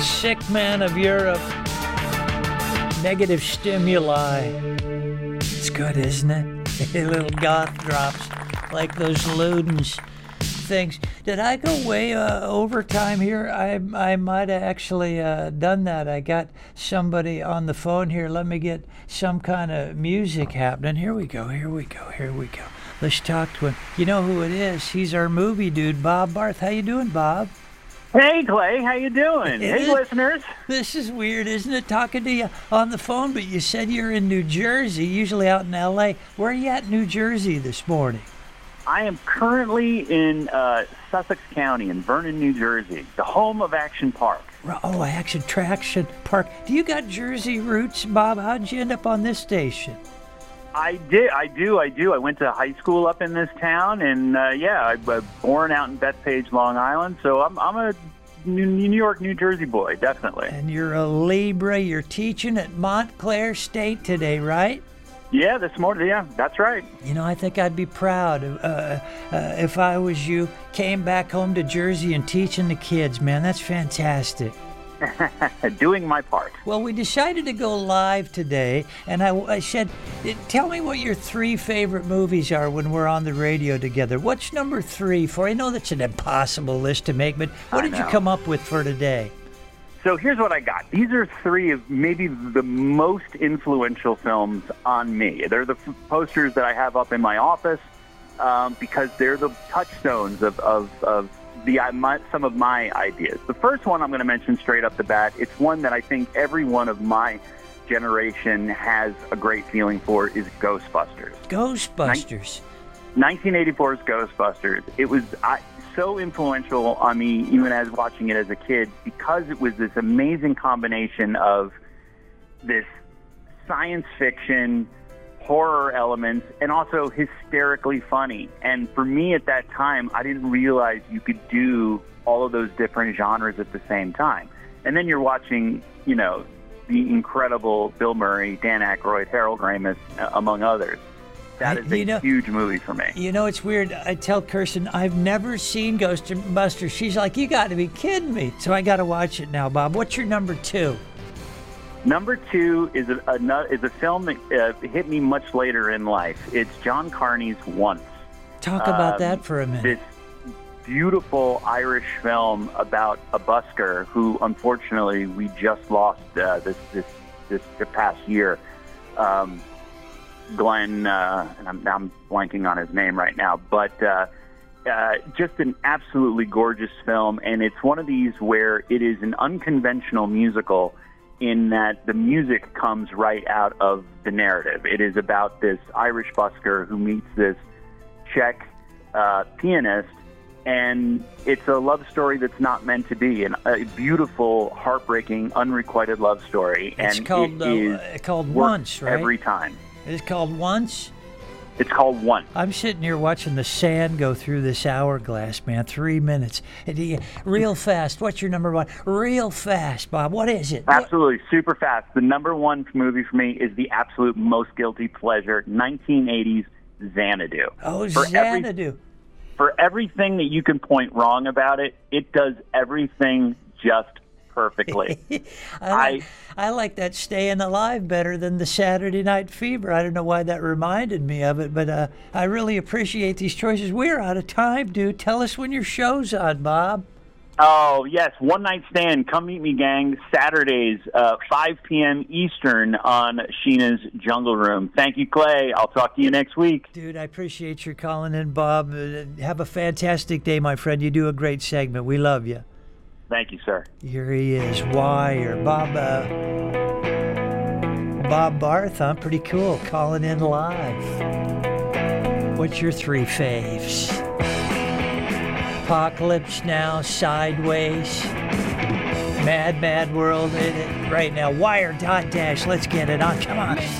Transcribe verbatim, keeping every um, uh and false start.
Sick Man of Europe. Negative Stimuli. It's good, isn't it? Little goth drops like those Ludens things. Did I go way uh, overtime here? I I might have actually uh, done that. I got somebody on the phone here. Let me get some kind of music happening. Here we go. Here we go. Here we go. Let's talk to him. You know who it is? He's our movie dude, Bob Barth. How you doing, Bob? Hey, Clay. How you doing? It hey, is, listeners. This is weird, isn't it, talking to you on the phone, but you said you're in New Jersey, usually out in L A. Where are you at in New Jersey this morning? I am currently in uh, Sussex County in Vernon, New Jersey, the home of Action Park. Oh, Action Traction Park. Do you got Jersey roots, Bob? How'd you end up on this station? I did. I do. I do. I went to high school up in this town, and uh, yeah, I was born out in Bethpage, Long Island. So I'm, I'm a New New York, New Jersey boy, definitely. And you're a Libra. You're teaching at Montclair State today, right? Yeah, this morning. Yeah, that's right. You know, I think I'd be proud uh, uh, if I was you. Came back home to Jersey and teaching the kids, man. That's fantastic. Doing my part. Well, we decided to go live today, and I, I said, tell me what your three favorite movies are when we're on the radio together. What's number three for? I know that's an impossible list to make, but what did you come up with for today? So here's what I got. These are three of maybe the most influential films on me. They're the f- posters that I have up in my office um, because they're the touchstones of, of, of the my, some of my ideas. The first one I'm going to mention straight up the bat, it's one that I think every one of my generation has a great feeling for, is Ghostbusters. Ghostbusters. nineteen eighty-four's Ghostbusters. It was I, so influential on me, even as watching it as a kid, because it was this amazing combination of this science fiction, horror elements, and also hysterically funny. And for me at that time, I didn't realize you could do all of those different genres at the same time. And then you're watching, you know, the incredible Bill Murray, Dan Aykroyd, Harold Ramis, uh, among others. That is a you know, huge movie for me. You know, it's weird. I tell Kirsten, I've never seen Ghostbusters. She's like, you got to be kidding me. So I got to watch it now, Bob. What's your number two? Number two is a, a is a film that uh, hit me much later in life. It's John Carney's Once. Talk about um, that for a minute. This beautiful Irish film about a busker who, unfortunately, we just lost uh, this this this past year. Um, Glenn, uh, and I'm, I'm blanking on his name right now, but uh, uh, just an absolutely gorgeous film. And it's one of these where it is an unconventional musical in that the music comes right out of the narrative. It is about this Irish busker who meets this Czech uh, pianist, and it's a love story that's not meant to be, and a beautiful, heartbreaking, unrequited love story. It's and called, it is uh, called Once, right? Every time. It's called Once? It's called Once. I'm sitting here watching the sand go through this hourglass, man. Three minutes. Real fast. What's your number one? Real fast, Bob. What is it? Absolutely. What? Super fast. The number one movie for me is the absolute most guilty pleasure, nineteen eighties Xanadu. Oh, for Xanadu. Every, for everything that you can point wrong about it, it does everything just perfectly. I, like, I, I like that Staying Alive better than the Saturday Night Fever. I don't know why that reminded me of it, but uh, I really appreciate these choices. We're out of time, dude. Tell us when your show's on, Bob. Oh, yes. One Night Stand. Come meet me, gang. Saturdays, uh, five p.m. Eastern on Sheena's Jungle Room. Thank you, Clay. I'll talk to you next week. Dude, I appreciate your calling in, Bob. Uh, have a fantastic day, my friend. You do a great segment. We love you. Thank you, sir. Here he is, Wire. Bob, uh, Bob Barth, huh? Pretty cool, calling in live. What's your three faves? Apocalypse Now, Sideways, Mad, Mad World, right now. Wire dot dash, let's get it on, come on.